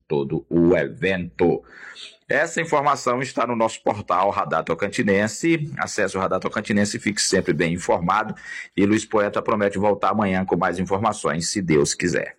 todo o evento. Essa informação está no nosso portal Radar Tocantinense. Acesse o Radar Tocantinense e fique sempre bem informado. E Luiz Poeta promete voltar amanhã com mais informações, se Deus quiser.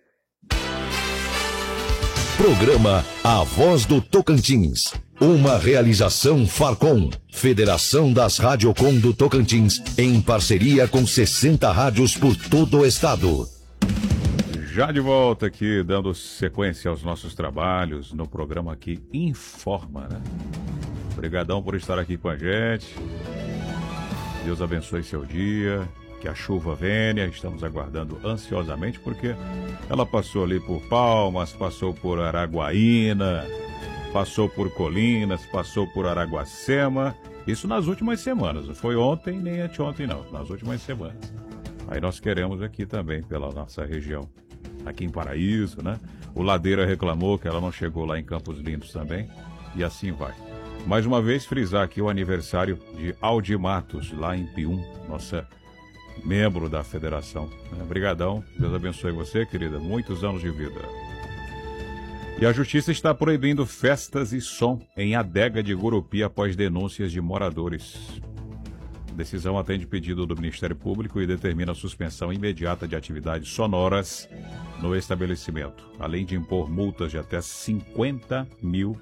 Programa A Voz do Tocantins. Uma realização Farcom, Federação das Radiocom do Tocantins, em parceria com 60 rádios por todo o estado. Já de volta aqui, dando sequência aos nossos trabalhos no programa que informa, né? Obrigadão por estar aqui com a gente. Deus abençoe seu dia, que a chuva venha. Estamos aguardando ansiosamente, porque ela passou ali por Palmas, passou por Araguaína, passou por Colinas, passou por Araguacema. Isso nas últimas semanas, não foi ontem nem anteontem não, nas últimas semanas. Aí nós queremos aqui também, pela nossa região, aqui em Paraíso, né? O Ladeira reclamou que ela não chegou lá em Campos Lindos também, e assim vai. Mais uma vez, frisar aqui o aniversário de Aldi Matos, lá em Pium, nossa membro da federação. Obrigadão, Deus abençoe você, querida, muitos anos de vida. E a Justiça está proibindo festas e som em adega de Gurupi após denúncias de moradores. A decisão atende pedido do Ministério Público e determina a suspensão imediata de atividades sonoras no estabelecimento, além de impor multas de até R$50 mil.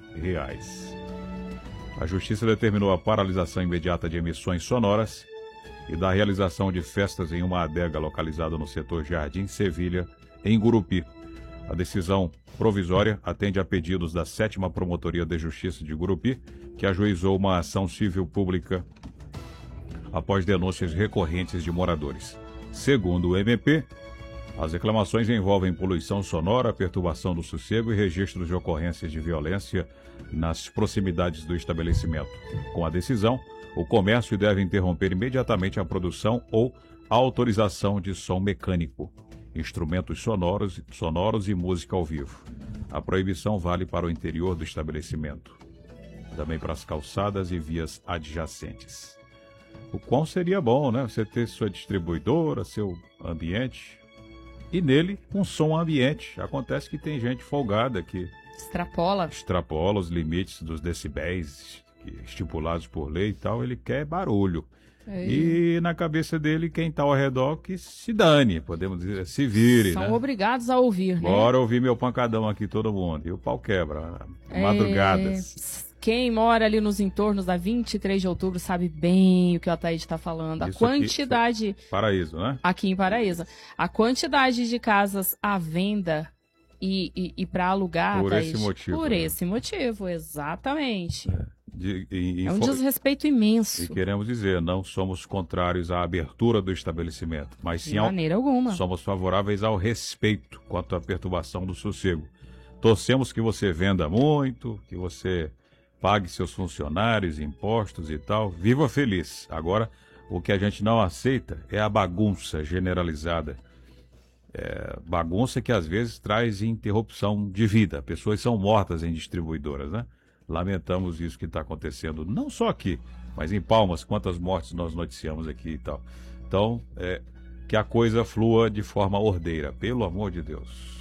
A Justiça determinou a paralisação imediata de emissões sonoras e da realização de festas em uma adega localizada no setor Jardim Sevilha, em Gurupi. A decisão provisória atende a pedidos da 7ª Promotoria de Justiça de Gurupi, que ajuizou uma ação civil pública após denúncias recorrentes de moradores. Segundo o MP, as reclamações envolvem poluição sonora, perturbação do sossego e registros de ocorrências de violência nas proximidades do estabelecimento. Com a decisão, o comércio deve interromper imediatamente a produção ou autorização de som mecânico, instrumentos sonoros e música ao vivo. A proibição vale para o interior do estabelecimento, também para as calçadas e vias adjacentes. O qual seria bom, né? Você ter sua distribuidora, seu ambiente, e nele um som ambiente. Acontece que tem gente folgada que extrapola os limites dos decibéis estipulados por lei e tal. Ele quer barulho. E na cabeça dele, quem está ao redor que se dane, podemos dizer, se vire. São obrigados a ouvir, né? Bora ouvir meu pancadão aqui, todo mundo. E o pau quebra, madrugadas. Quem mora ali nos entornos da 23 de outubro sabe bem o que o Ataíde está falando. Isso, a quantidade... Paraíso, né? Aqui em Paraíso. A quantidade de casas à venda e para alugar, por Ataíde, esse motivo. Por esse motivo, exatamente. É um desrespeito imenso. E queremos dizer, não somos contrários à abertura do estabelecimento, mas sim de maneira alguma. Somos favoráveis ao respeito quanto à perturbação do sossego. Torcemos que você venda muito, que você pague seus funcionários, impostos e tal. Viva feliz. Agora, o que a gente não aceita é a bagunça generalizada. Bagunça que às vezes traz interrupção de vida. Pessoas são mortas em distribuidoras, né? Lamentamos isso que está acontecendo, não só aqui, mas em Palmas, quantas mortes nós noticiamos aqui e tal. Então, que a coisa flua de forma ordeira, pelo amor de Deus.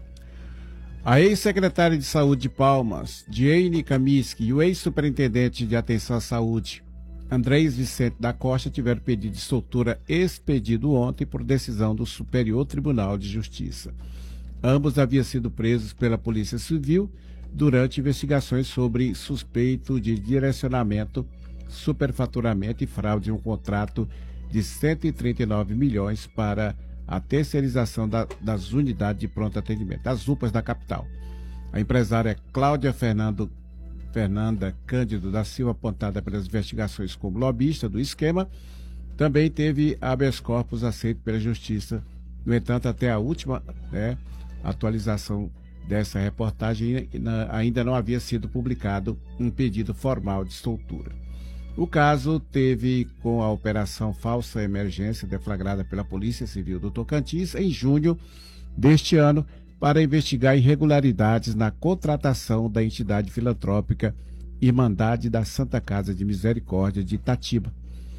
A ex-secretária de Saúde de Palmas, Jane Kaminsky, e o ex-superintendente de Atenção à Saúde, Andrés Vicente da Costa, tiveram pedido de soltura expedido ontem por decisão do Superior Tribunal de Justiça. Ambos haviam sido presos pela Polícia Civil durante investigações sobre suspeito de direcionamento, superfaturamento e fraude em um contrato de 139 milhões para a terceirização das unidades de pronto atendimento, das UPAs da capital. A empresária Cláudia Fernanda Cândido da Silva, apontada pelas investigações como lobista do esquema, também teve habeas corpus aceito pela Justiça. No entanto, até a última atualização dessa reportagem, ainda não havia sido publicado um pedido formal de soltura. O caso teve com a Operação Falsa Emergência, deflagrada pela Polícia Civil do Tocantins em junho deste ano, para investigar irregularidades na contratação da entidade filantrópica Irmandade da Santa Casa de Misericórdia de Itatiba.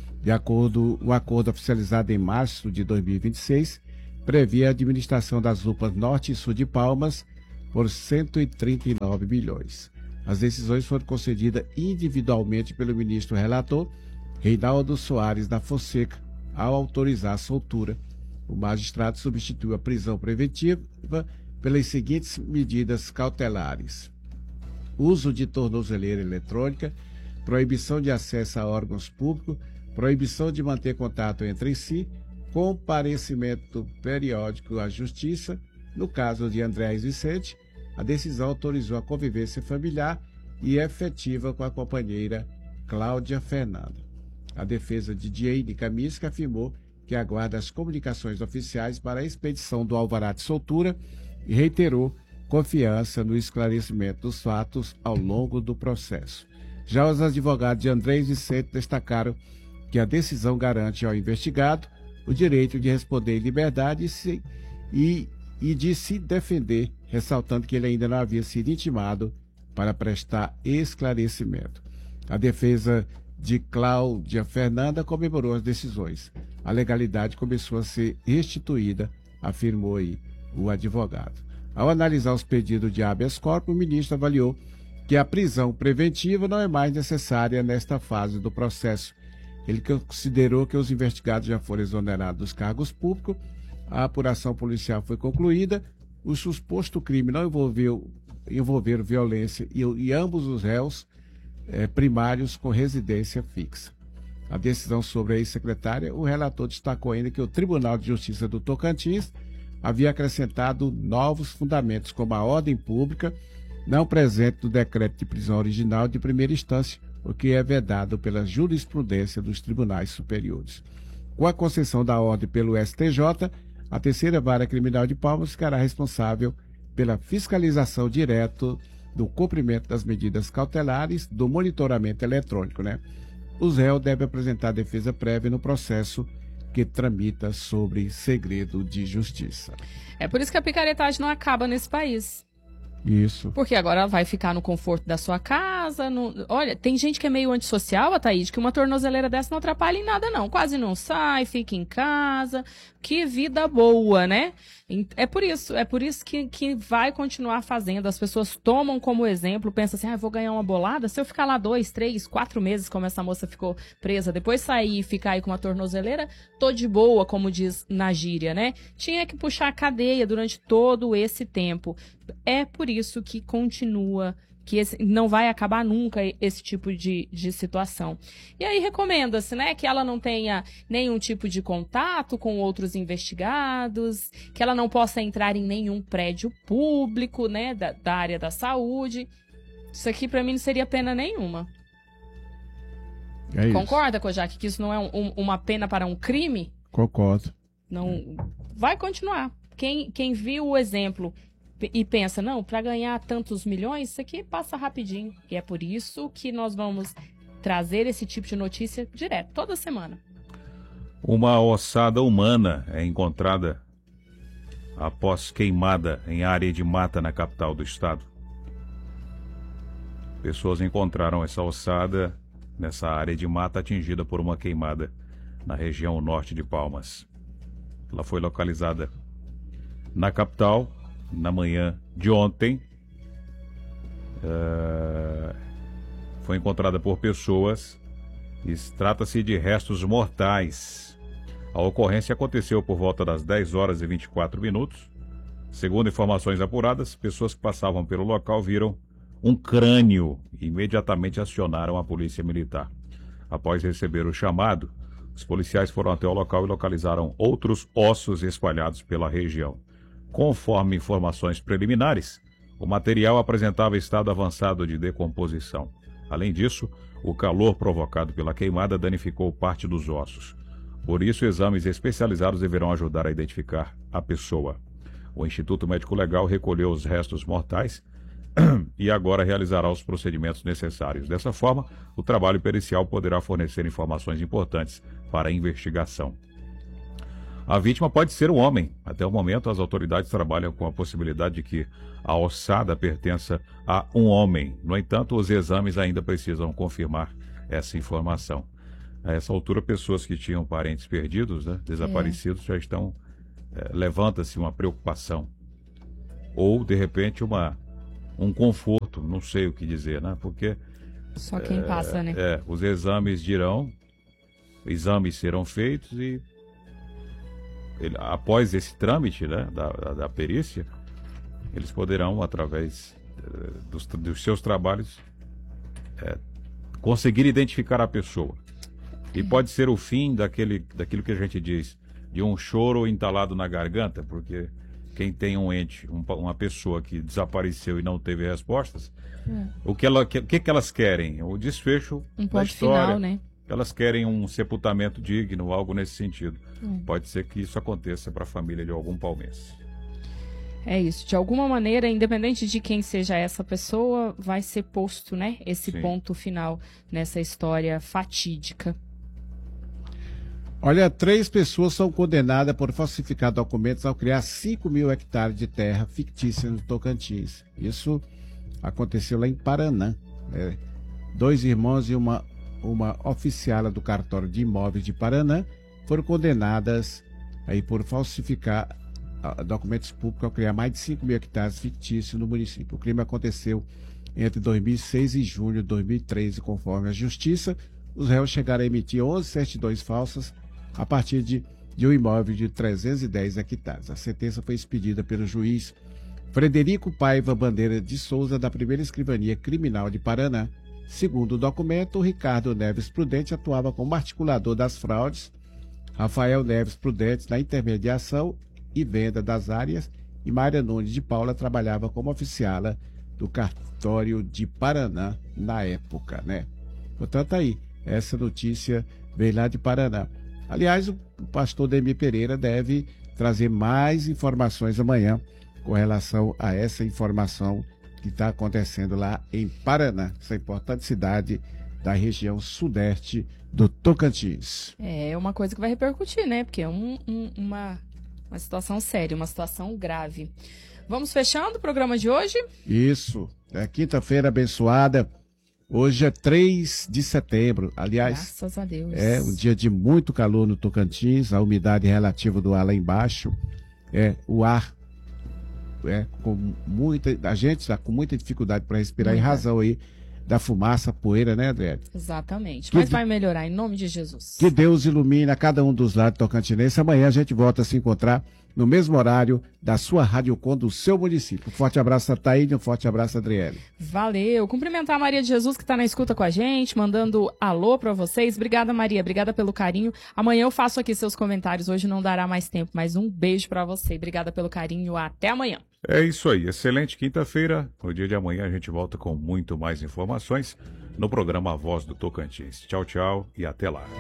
O acordo oficializado em março de 2026 previa a administração das UPAs Norte e Sul de Palmas, por 139 milhões. As decisões foram concedidas individualmente pelo ministro relator, Reinaldo Soares da Fonseca, ao autorizar a soltura. O magistrado substituiu a prisão preventiva pelas seguintes medidas cautelares: uso de tornozeleira eletrônica, proibição de acesso a órgãos públicos, proibição de manter contato entre si, comparecimento periódico à justiça. No caso de Andrés Vicente, a decisão autorizou a convivência familiar e efetiva com a companheira Cláudia Fernanda. A defesa de Diane Kaminsky afirmou que aguarda as comunicações oficiais para a expedição do alvará de soltura e reiterou confiança no esclarecimento dos fatos ao longo do processo. Já os advogados de Andrés Vicente destacaram que a decisão garante ao investigado o direito de responder em liberdade e de se defender, ressaltando que ele ainda não havia sido intimado para prestar esclarecimento. A defesa de Cláudia Fernanda comemorou as decisões. A legalidade começou a ser restituída, afirmou aí o advogado. Ao analisar os pedidos de habeas corpus, o ministro avaliou que a prisão preventiva não é mais necessária nesta fase do processo. Ele considerou que os investigados já foram exonerados dos cargos públicos, a apuração policial foi concluída, o suposto crime não envolveram violência e ambos os réus primários com residência fixa. A decisão sobre a ex-secretária, o relator destacou ainda que o Tribunal de Justiça do Tocantins havia acrescentado novos fundamentos, como a ordem pública, não presente no decreto de prisão original de primeira instância, o que é vedado pela jurisprudência dos tribunais superiores. Com a concessão da ordem pelo STJ, a terceira vara criminal de Palmas ficará responsável pela fiscalização direta do cumprimento das medidas cautelares do monitoramento eletrônico, Os réus devem apresentar defesa prévia no processo que tramita sobre segredo de justiça. É por isso que a picaretagem não acaba nesse país. Isso. Porque agora ela vai ficar no conforto da sua casa. Olha, tem gente que é meio antissocial, Ataíde, que uma tornozeleira dessa não atrapalha em nada, não. Quase não sai, fica em casa. Que vida boa, né? É por isso que vai continuar fazendo. As pessoas tomam como exemplo, pensam assim, eu vou ganhar uma bolada, se eu ficar lá 2, 3, 4 meses, como essa moça ficou presa, depois sair e ficar aí com uma tornozeleira, tô de boa, como diz na gíria, né? Tinha que puxar a cadeia durante todo esse tempo. É por isso que continua, que não vai acabar nunca esse tipo de situação. E aí recomenda-se, que ela não tenha nenhum tipo de contato com outros investigados, que ela não possa entrar em nenhum prédio público, da área da saúde. Isso aqui para mim não seria pena nenhuma. É isso. Concorda, Kojak, que isso não é uma pena para um crime? Concordo. Não vai continuar. Quem viu o exemplo e pensa, não, para ganhar tantos milhões, isso aqui passa rapidinho. E é por isso que nós vamos trazer esse tipo de notícia direto, toda semana. Uma ossada humana é encontrada após queimada em área de mata na capital do estado. Pessoas encontraram essa ossada nessa área de mata atingida por uma queimada na região norte de Palmas. Ela foi localizada na capital na manhã de ontem. Foi encontrada por pessoas e trata-se de restos mortais. A ocorrência aconteceu por volta das 10 horas e 24 minutos. Segundo informações apuradas, pessoas que passavam pelo local viram um crânio e imediatamente acionaram a polícia militar. Após receber o chamado, os policiais foram até o local e localizaram outros ossos espalhados pela região. Conforme informações preliminares, o material apresentava estado avançado de decomposição. Além disso, o calor provocado pela queimada danificou parte dos ossos. Por isso, exames especializados deverão ajudar a identificar a pessoa. O Instituto Médico Legal recolheu os restos mortais e agora realizará os procedimentos necessários. Dessa forma, o trabalho pericial poderá fornecer informações importantes para a investigação. A vítima pode ser um homem. Até o momento, as autoridades trabalham com a possibilidade de que a ossada pertença a um homem. No entanto, os exames ainda precisam confirmar essa informação. A essa altura, pessoas que tinham parentes perdidos, desaparecidos, já estão... levanta-se uma preocupação ou, de repente, um conforto, não sei o que dizer, né? Porque só quem passa, né? Os exames serão feitos e após esse trâmite, né, da perícia, eles poderão, através dos seus trabalhos, conseguir identificar a pessoa. E pode ser o fim daquilo que a gente diz, de um choro entalado na garganta, porque quem tem um ente, uma pessoa que desapareceu e não teve respostas, o que elas querem? O desfecho da história. Final, né? Elas querem um sepultamento digno, algo nesse sentido. Pode ser que isso aconteça para a família de algum palmense. É isso. De alguma maneira, independente de quem seja essa pessoa, vai ser posto, né, esse ponto final nessa história fatídica. Olha, 3 pessoas são condenadas por falsificar documentos ao criar 5.000 hectares de terra fictícia no Tocantins. Isso aconteceu lá em Paraná. 2 irmãos e uma oficiala do cartório de imóveis de Paraná foram condenadas aí por falsificar documentos públicos ao criar mais de 5.000 hectares fictícios no município. O crime aconteceu entre 2006 e junho de 2013, conforme a Justiça. Os réus chegaram a emitir 11 certidões falsas a partir de um imóvel de 310 hectares. A sentença foi expedida pelo juiz Frederico Paiva Bandeira de Souza, da Primeira Escrivania Criminal de Paraná. Segundo o documento, o Ricardo Neves Prudente atuava como articulador das fraudes, Rafael Neves Prudente na intermediação e venda das áreas e Mária Nunes de Paula trabalhava como oficiala do cartório de Paraná na época, né? Portanto, aí, essa notícia veio lá de Paraná. Aliás, o pastor Demir Pereira deve trazer mais informações amanhã com relação a essa informação que está acontecendo lá em Paraná, essa importante cidade da região sudeste do Tocantins. É uma coisa que vai repercutir, né? Porque é uma situação séria, uma situação grave. Vamos fechando o programa de hoje? Isso. É quinta-feira abençoada. Hoje é 3 de setembro. Aliás, graças a Deus. É um dia de muito calor no Tocantins. A umidade relativa do ar lá embaixo. O ar a gente está com muita dificuldade para respirar em razão aí da fumaça, poeira, né, Adriane? Exatamente. Mas vai melhorar em nome de Jesus. Que Deus ilumine a cada um dos lados tocantinenses. Amanhã a gente volta a se encontrar no mesmo horário da sua Rádio Com do seu município. Um forte abraço a Taíde, um forte abraço a Adriane. Valeu. Cumprimentar a Maria de Jesus que está na escuta com a gente, mandando alô para vocês. Obrigada, Maria. Obrigada pelo carinho. Amanhã eu faço aqui seus comentários. Hoje não dará mais tempo, mas um beijo para você. Obrigada pelo carinho. Até amanhã. É isso aí. Excelente quinta-feira. No dia de amanhã a gente volta com muito mais informações no programa A Voz do Tocantins. Tchau, tchau e até lá.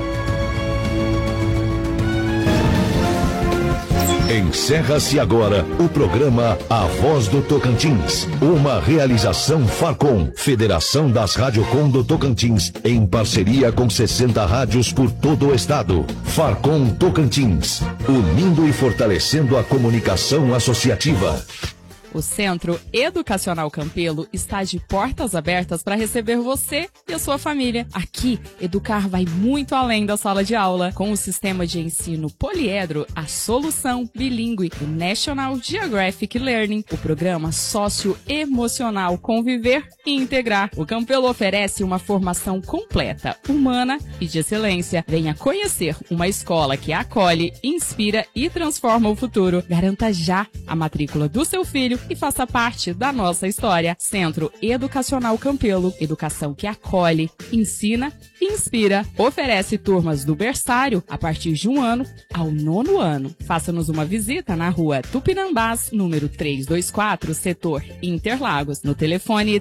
Encerra-se agora o programa A Voz do Tocantins, uma realização Farcom, Federação das Radiocom do Tocantins, em parceria com 60 rádios por todo o estado. Farcom Tocantins, unindo e fortalecendo a comunicação associativa. O Centro Educacional Campelo está de portas abertas para receber você e a sua família. Aqui, educar vai muito além da sala de aula. Com o sistema de ensino poliedro, a solução bilíngue do National Geographic Learning, o programa socioemocional Conviver e Integrar. O Campelo oferece uma formação completa, humana e de excelência. Venha conhecer uma escola que acolhe, inspira e transforma o futuro. Garanta já a matrícula do seu filho e faça parte da nossa história. Centro Educacional Campelo, educação que acolhe, ensina e inspira. Oferece turmas do berçário a partir de 1 ano ao 9º ano. Faça-nos uma visita na rua Tupinambás, número 324, setor Interlagos, no telefone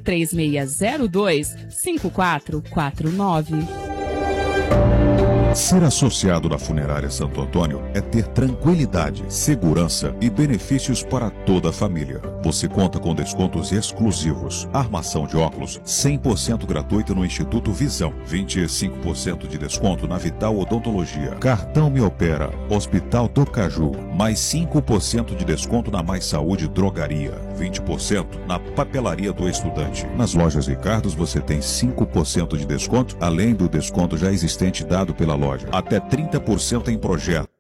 3602-5449. Ser associado da Funerária Santo Antônio é ter tranquilidade, segurança e benefícios para toda a família. Você conta com descontos exclusivos. Armação de óculos 100% gratuita no Instituto Visão. 25% de desconto na Vital Odontologia. Cartão Me Opera, Hospital do Caju. Mais 5% de desconto na Mais Saúde Drogaria. 20% na Papelaria do Estudante. Nas lojas Ricardos você tem 5% de desconto, além do desconto já existente dado pela loja. Até 30% em projeto.